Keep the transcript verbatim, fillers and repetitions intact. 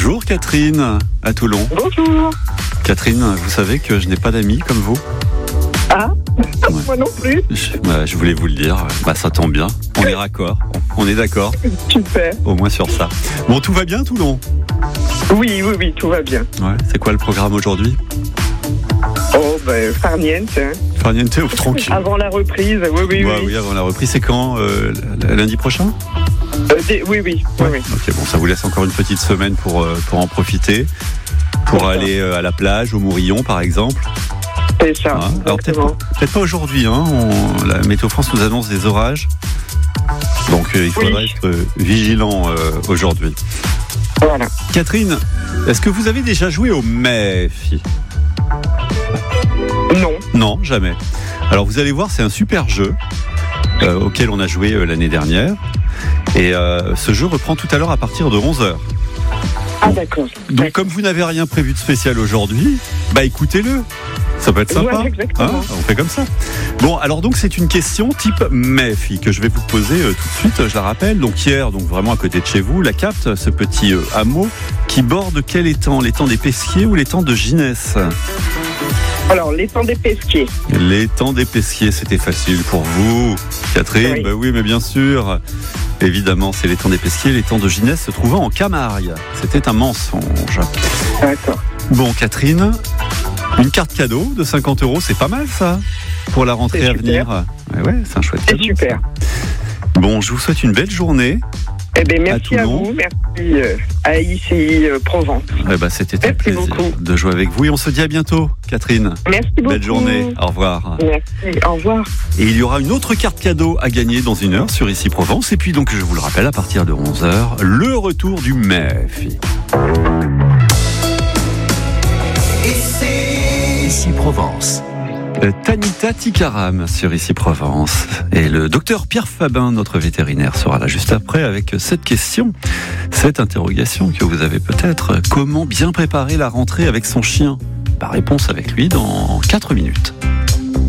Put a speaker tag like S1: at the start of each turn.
S1: Bonjour Catherine, à Toulon.
S2: Bonjour.
S1: Catherine, vous savez que je n'ai pas d'amis comme vous.
S2: Ah, ouais. Moi non plus.
S1: Je, bah, je voulais vous le dire, bah, ça tombe bien, on est raccord, on est d'accord.
S2: Super.
S1: Au moins sur ça. Bon, tout va bien Toulon ?
S2: Oui, oui, oui, tout va bien.
S1: Ouais, c'est quoi le programme aujourd'hui ?
S2: Oh, ben, farniente. Hein.
S1: Farniente ou tranquille ?
S2: Avant la reprise, oui, oui,
S1: bah,
S2: oui.
S1: Oui, avant la reprise, c'est quand euh, lundi prochain ?
S2: euh, des, Oui, oui, oui, oui.
S1: Ok, bon, ça vous laisse encore une petite semaine pour, euh, pour en profiter, pour
S2: C'est
S1: aller euh, à la plage, au Mourillon par exemple.
S2: C'est ça,
S1: Hein, alors peut-être,
S2: exactement.
S1: peut-être pas aujourd'hui, hein, on- la Météo France nous annonce des orages, donc euh, il faudrait
S2: Oui.
S1: être euh, vigilant euh, aujourd'hui.
S2: Voilà.
S1: Catherine, est-ce que vous avez déjà joué au Méfi ?
S2: Non.
S1: Non, jamais. Alors vous allez voir, c'est un super jeu euh, auquel on a joué euh, l'année dernière. Et euh, ce jeu reprend tout à l'heure à partir de onze heures.
S2: Ah, d'accord.
S1: Donc
S2: D'accord.
S1: comme vous n'avez rien prévu de spécial aujourd'hui, bah écoutez-le. Ça peut être sympa.
S2: Ouais, exactement.
S1: Hein, on fait comme ça. Bon, alors donc c'est une question type Méfi que je vais vous poser euh, tout de suite. Je la rappelle. Donc hier, donc vraiment à côté de chez vous, la Capte, ce petit euh, hameau qui borde quel étang ? L'étang des Pesquiers ou l'étang de Ginès ?
S2: Alors, l'étang des Pesquiers.
S1: L'étang des Pesquiers, c'était facile pour vous, Catherine.
S2: Oui.
S1: Bah oui, mais bien sûr. Évidemment, c'est l'étang des Pesquiers, l'étang de Ginès se trouvant en Camargue. C'était un mensonge.
S2: D'accord.
S1: Bon, Catherine, une carte cadeau de cinquante euros, c'est pas mal ça pour la rentrée
S2: C'est
S1: à
S2: super.
S1: venir. Ouais, ouais, c'est un chouette
S2: C'est
S1: cadeau.
S2: super.
S1: Bon, je vous souhaite une belle journée.
S2: Eh bien, merci à,
S1: Toulon.
S2: vous. Merci euh, à I C I euh, Provence.
S1: Eh ben, c'était un
S2: Merci
S1: plaisir
S2: beaucoup.
S1: de jouer avec vous et on se dit à bientôt, Catherine.
S2: Merci beaucoup.
S1: Belle journée. Au revoir.
S2: Merci. Au revoir.
S1: Et il y aura une autre carte cadeau à gagner dans une heure sur Ici Provence. Et puis donc, je vous le rappelle, à partir de onze heures, le retour du Méfi.
S3: Ici Provence.
S1: Euh, Tanita Tikaram sur Ici Provence. Et le docteur Pierre Fabin, notre vétérinaire, sera là juste après avec cette question, cette interrogation que vous avez peut-être. Comment bien préparer la rentrée avec son chien ? Bah, réponse avec lui dans quatre minutes.